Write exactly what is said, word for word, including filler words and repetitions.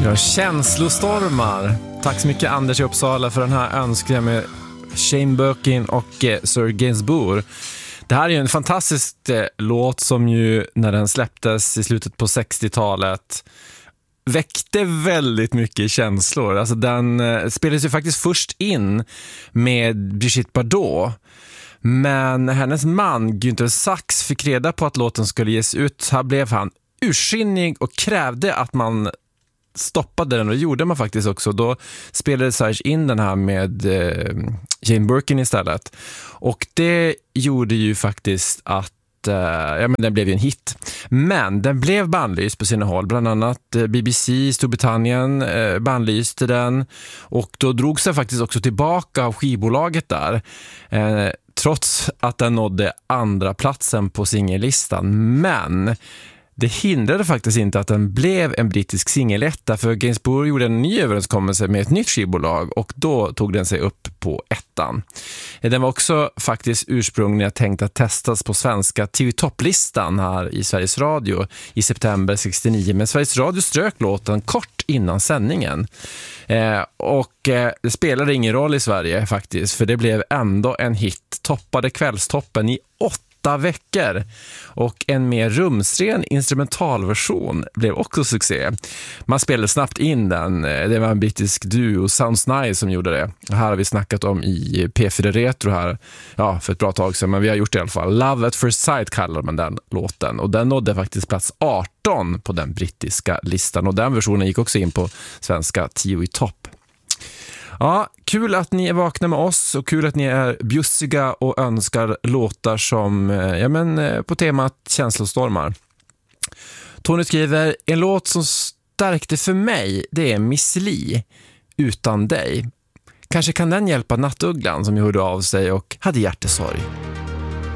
Ja, känslostormar. Tack så mycket Anders i Uppsala för den här önskningen med Shane Birkin och eh, Sir Gainsbourg. Det här är ju en fantastisk eh, låt som ju när den släpptes i slutet på sextiotalet väckte väldigt mycket känslor. Alltså den eh, spelades ju faktiskt först in med Brigitte Bardot. Men hennes man Günther Sachs fick reda på att låten skulle ges ut. Här blev han ursinnig och krävde att man stoppade den, och det gjorde man faktiskt också. Då spelade Sachs in den här med eh, Jane Birkin istället. Och det gjorde ju faktiskt att eh, ja, men den blev ju en hit. Men den blev bannlyst på sina håll. Bland annat eh, B B C i Storbritannien eh, bannlyste den. Och då drog sig faktiskt också tillbaka av skivbolaget där. Eh, trots att den nådde andra platsen på singellistan. Men det hindrade faktiskt inte att den blev en brittisk singeletta, för Gainsbourg gjorde en ny överenskommelse med ett nytt skivbolag och då tog den sig upp på ettan. Den var också faktiskt ursprungligen tänkt att testas på svenska T V-topplistan här i Sveriges Radio i september sextionio, men Sveriges Radio strök låten kort innan sändningen. Eh, och eh, det spelade ingen roll i Sverige faktiskt, för det blev ändå en hit, toppade kvällstoppen i åtta veckor, och en mer rumsren instrumentalversion blev också succé. Man spelade snabbt in den. Det var en brittisk duo, Sounds Nice, som gjorde det. Det här har vi snackat om i P fyra Retro här, ja, för ett bra tag sedan, men vi har gjort det i alla fall. Love at First Sight kallar man den låten, och den nådde faktiskt plats arton på den brittiska listan, och den versionen gick också in på svenska T V-topp. Ja, kul att ni är vakna med oss, och kul att ni är bjussiga och önskar låtar som, ja men, på temat känslostormar. Tony skriver, en låt som stärkte för mig, det är Miss Li, Utan dig. Kanske kan den hjälpa Nattugglan som gjorde av sig och hade hjärtesorg.